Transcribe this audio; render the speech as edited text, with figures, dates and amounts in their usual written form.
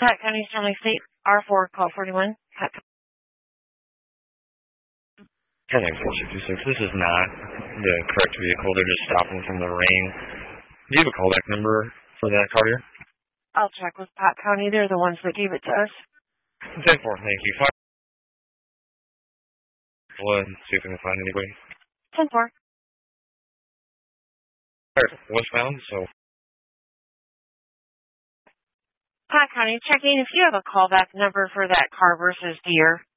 Pat County, Stanley State, R4, call 41. Pat. 10-626. This is not the correct vehicle. They're just stopping from the rain. Do you have a callback number for that car here? I'll check with Pat County. They're the ones that gave it to us. 10-4, thank you. See if we can find anybody. 10-4. Westbound, so. Pat County, checking if you have a callback number for that car versus Deer.